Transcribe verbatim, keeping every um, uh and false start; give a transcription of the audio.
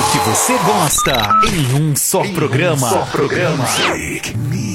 que você gosta em um só em programa. Um só programa. Take me